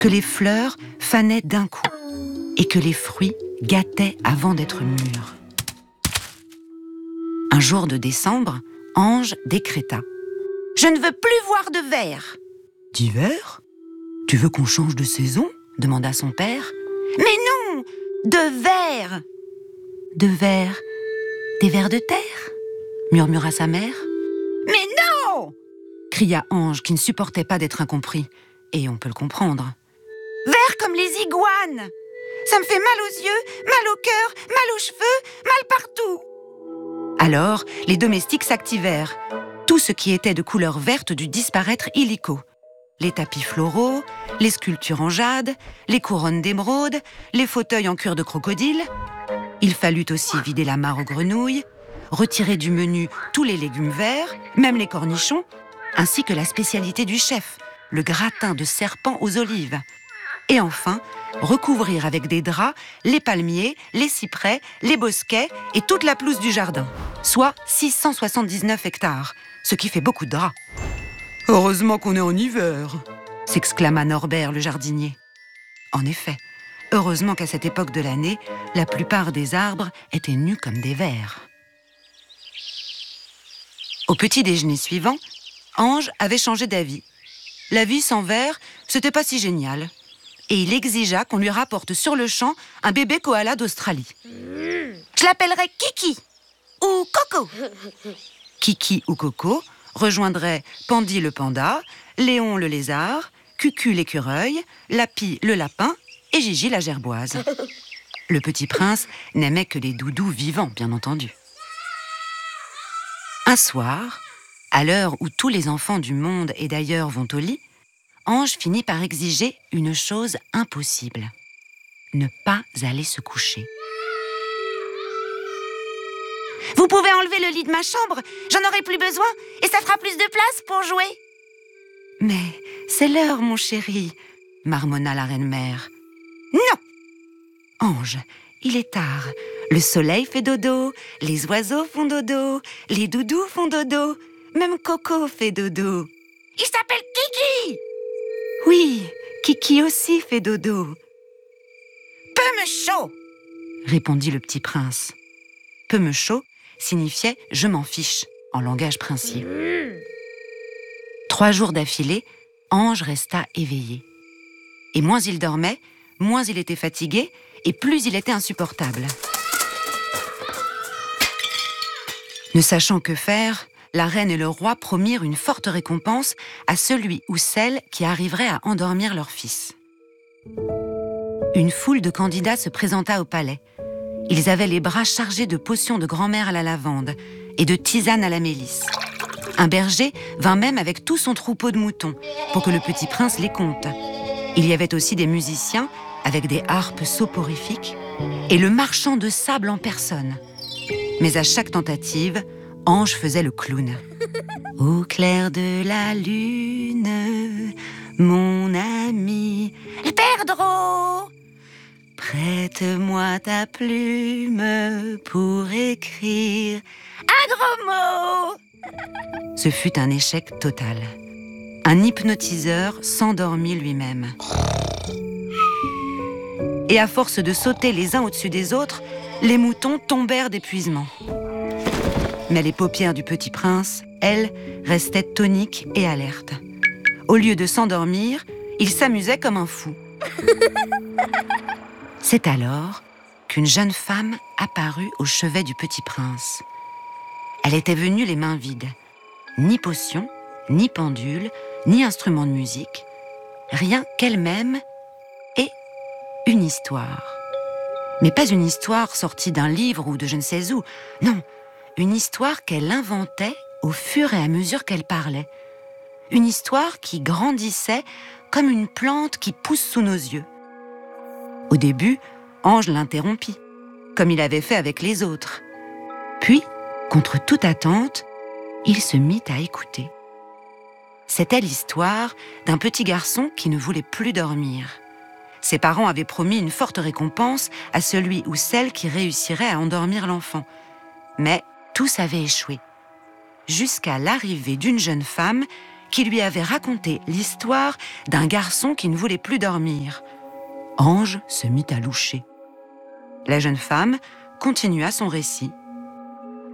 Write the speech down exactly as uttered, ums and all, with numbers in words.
que les fleurs fanaient d'un coup et que les fruits gâtaient avant d'être mûrs. Un jour de décembre, Ange décréta « Je ne veux plus voir de vers !»« D'hiver ? Tu veux qu'on change de saison ?» demanda son père. « Mais non ! De vers !»« De vers ? Des vers de terre ?» murmura sa mère. « Mais non !» cria Ange qui ne supportait pas d'être incompris. Et on peut le comprendre. « Vers comme les iguanes ! Ça me fait mal aux yeux, mal au cœur, mal aux cheveux, mal partout !» Alors, les domestiques s'activèrent. Tout ce qui était de couleur verte dut disparaître illico. Les tapis floraux, les sculptures en jade, les couronnes d'émeraude, les fauteuils en cuir de crocodile. Il fallut aussi vider la mare aux grenouilles, retirer du menu tous les légumes verts, même les cornichons, ainsi que la spécialité du chef, le gratin de serpent aux olives. Et enfin, recouvrir avec des draps les palmiers, les cyprès, les bosquets et toute la pelouse du jardin, soit six cent soixante-dix-neuf hectares, ce qui fait beaucoup de draps. « Heureusement qu'on est en hiver !» s'exclama Norbert le jardinier. En effet, heureusement qu'à cette époque de l'année, la plupart des arbres étaient nus comme des vers. Au petit déjeuner suivant, Ange avait changé d'avis. La vie sans vers, c'était pas si génial. Et il exigea qu'on lui rapporte sur le champ un bébé koala d'Australie. Je l'appellerai Kiki ou Coco. Kiki ou Coco rejoindraient Pandy le panda, Léon le lézard, Cucu l'écureuil, Lapi le lapin et Gigi la gerboise. Le petit prince n'aimait que les doudous vivants, bien entendu. Un soir, à l'heure où tous les enfants du monde et d'ailleurs vont au lit, Ange finit par exiger une chose impossible. Ne pas aller se coucher. « Vous pouvez enlever le lit de ma chambre, j'en aurai plus besoin et ça fera plus de place pour jouer. »« Mais c'est l'heure, mon chéri, » marmonna la reine-mère. « Non !»« Ange, il est tard. Le soleil fait dodo, les oiseaux font dodo, les doudous font dodo, même Coco fait dodo. »« Il s'appelle Kiki !»« Oui, Kiki aussi fait dodo. »« Peu me chaud !» répondit le petit prince. Peu me chaud signifiait « je m'en fiche » en langage princier. Trois jours d'affilée, Ange resta éveillé. Et moins il dormait, moins il était fatigué et plus il était insupportable. Ne sachant que faire, la reine et le roi promirent une forte récompense à celui ou celle qui arriverait à endormir leur fils. Une foule de candidats se présenta au palais. Ils avaient les bras chargés de potions de grand-mère à la lavande et de tisanes à la mélisse. Un berger vint même avec tout son troupeau de moutons pour que le petit prince les compte. Il y avait aussi des musiciens avec des harpes soporifiques et le marchand de sable en personne. Mais à chaque tentative, Ange faisait le clown. Au clair de la lune, mon ami Pedro, prête-moi ta plume pour écrire un gros mot. Ce fut un échec total. Un hypnotiseur s'endormit lui-même. Et à force de sauter les uns au-dessus des autres, les moutons tombèrent d'épuisement. Mais les paupières du petit prince, elles, restaient toniques et alertes. Au lieu de s'endormir, il s'amusait comme un fou. C'est alors qu'une jeune femme apparut au chevet du petit prince. Elle était venue les mains vides. Ni potion, ni pendule, ni instrument de musique. Rien qu'elle-même et une histoire. Mais pas une histoire sortie d'un livre ou de je ne sais où. Non, une histoire qu'elle inventait au fur et à mesure qu'elle parlait. Une histoire qui grandissait comme une plante qui pousse sous nos yeux. Au début, Ange l'interrompit, comme il avait fait avec les autres. Puis, contre toute attente, il se mit à écouter. C'était l'histoire d'un petit garçon qui ne voulait plus dormir. Ses parents avaient promis une forte récompense à celui ou celle qui réussirait à endormir l'enfant. Mais tous avaient échoué, jusqu'à l'arrivée d'une jeune femme qui lui avait raconté l'histoire d'un garçon qui ne voulait plus dormir. Ange se mit à loucher. La jeune femme continua son récit